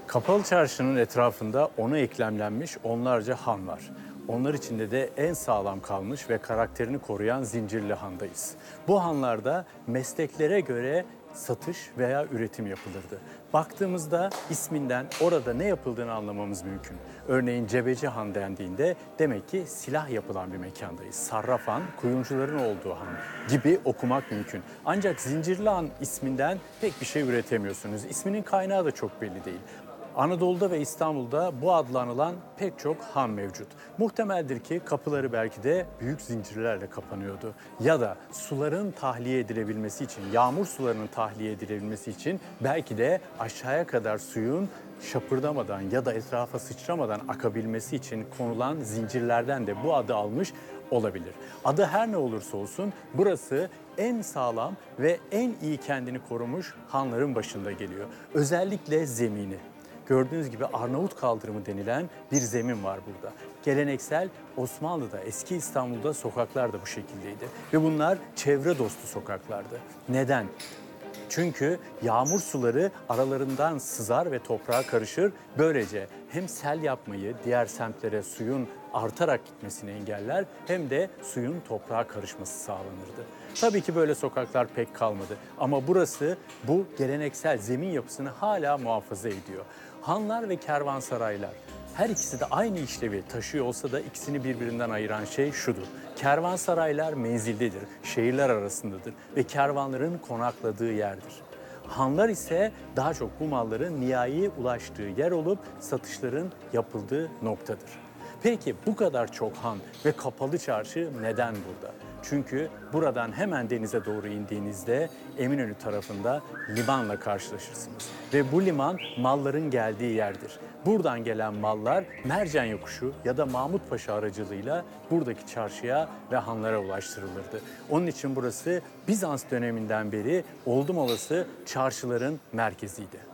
Kapalı Çarşı'nın etrafında ona eklemlenmiş onlarca han var. Onlar içinde de en sağlam kalmış ve karakterini koruyan Zincirli Han'dayız. Bu hanlarda mesleklere göre satış veya üretim yapılırdı. Baktığımızda isminden orada ne yapıldığını anlamamız mümkün. Örneğin Cebeci Han dendiğinde demek ki silah yapılan bir mekandayız. Sarraf Han, kuyumcuların olduğu han gibi okumak mümkün. Ancak Zincirli Han isminden pek bir şey üretemiyorsunuz. İsminin kaynağı da çok belli değil. Anadolu'da ve İstanbul'da bu adla anılan pek çok han mevcut. Muhtemeldir ki kapıları belki de büyük zincirlerle kapanıyordu. Ya da suların tahliye edilebilmesi için, yağmur sularının tahliye edilebilmesi için belki de aşağıya kadar suyun şapırdamadan ya da etrafa sıçramadan akabilmesi için konulan zincirlerden de bu adı almış olabilir. Adı her ne olursa olsun burası en sağlam ve en iyi kendini korumuş hanların başında geliyor. Özellikle zemini. Gördüğünüz gibi Arnavut kaldırımı denilen bir zemin var burada. Geleneksel Osmanlı'da, eski İstanbul'da sokaklar da bu şekildeydi. Ve bunlar çevre dostu sokaklardı. Neden? Çünkü yağmur suları aralarından sızar ve toprağa karışır. Böylece hem sel yapmayı, diğer semtlere suyun artarak gitmesini engeller hem de suyun toprağa karışması sağlanırdı. Tabii ki böyle sokaklar pek kalmadı ama burası bu geleneksel zemin yapısını hala muhafaza ediyor. Hanlar ve kervansaraylar her ikisi de aynı işlevi taşıyor olsa da ikisini birbirinden ayıran şey şudur. Kervansaraylar menzildedir, şehirler arasındadır ve kervanların konakladığı yerdir. Hanlar ise daha çok bu malların nihai ulaştığı yer olup satışların yapıldığı noktadır. Peki bu kadar çok han ve kapalı çarşı neden burada? Çünkü buradan hemen denize doğru indiğinizde Eminönü tarafında limanla karşılaşırsınız. Ve bu liman malların geldiği yerdir. Buradan gelen mallar Mercan Yokuşu ya da Mahmut Paşa aracılığıyla buradaki çarşıya ve hanlara ulaştırılırdı. Onun için burası Bizans döneminden beri oldum olası çarşıların merkeziydi.